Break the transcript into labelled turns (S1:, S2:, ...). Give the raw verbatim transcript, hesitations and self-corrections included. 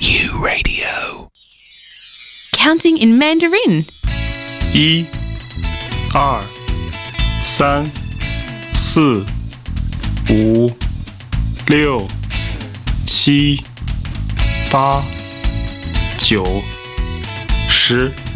S1: U Radio.
S2: Counting in Mandarin.
S3: 一、二、三、四、五、六、七、八、九、十。